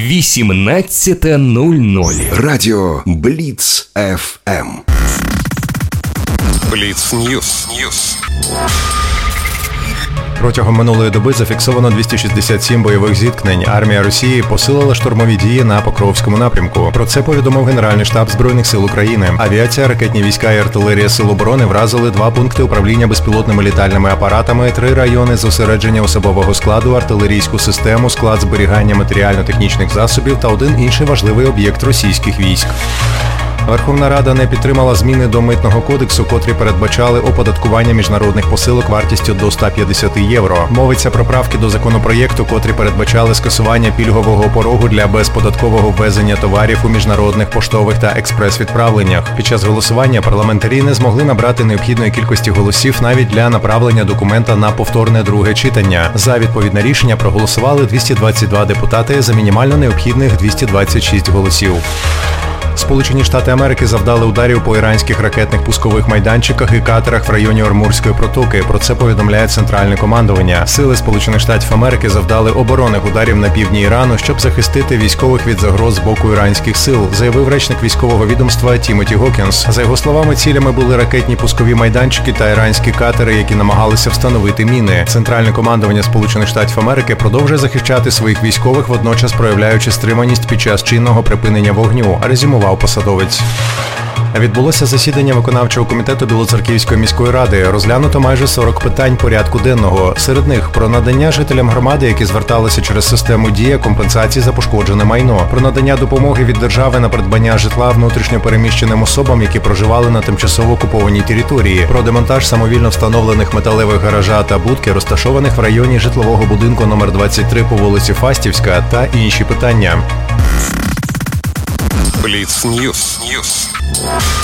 18:00. Радіо Бліц ФМ. Бліц Ньюс. Протягом минулої доби зафіксовано 267 бойових зіткнень. Армія Росії посилила штурмові дії на Покровському напрямку. Про це повідомив Генеральний штаб Збройних сил України. Авіація, ракетні війська і артилерія Сил оборони вразили 2 пункти управління безпілотними літальними апаратами, 3 райони зосередження особового складу, артилерійську систему, склад зберігання матеріально-технічних засобів та 1 інший важливий об'єкт російських військ. Верховна Рада не підтримала зміни до Митного кодексу, котрі передбачали оподаткування міжнародних посилок вартістю до 150 євро. Мовиться про правки до законопроєкту, котрі передбачали скасування пільгового порогу для безподаткового ввезення товарів у міжнародних поштових та експрес-відправленнях. Під час голосування парламентарі не змогли набрати необхідної кількості голосів навіть для направлення документа на повторне друге читання. За відповідне рішення проголосували 222 депутати за мінімально необхідних 226 голосів. Сполучені Штати Америки завдали ударів по іранських ракетних пускових майданчиках і катерах в районі Ормурської протоки. Про це повідомляє Центральне командування. Сили Сполучених Штатів Америки завдали оборонних ударів на півдні Ірану, щоб захистити військових від загроз з боку іранських сил, заявив речник військового відомства Тімоті Гокінс. За його словами, цілями були ракетні пускові майданчики та іранські катери, які намагалися встановити міни. Центральне командування Сполучених Штатів Америки продовжує захищати своїх військових, водночас проявляючи стриманість під час чинного припинення вогню, резюмував посадовець. Відбулося засідання виконавчого комітету Білоцерківської міської ради. Розглянуто майже 40 питань порядку денного. Серед них про надання жителям громади, які зверталися через систему «Дія», компенсації за пошкоджене майно, про надання допомоги від держави на придбання житла внутрішньо переміщеним особам, які проживали на тимчасово окупованій території, про демонтаж самовільно встановлених металевих гаража та будки, розташованих в районі житлового будинку номер 23 по вулиці Фастівська та інші питання. Бліц Ньюс.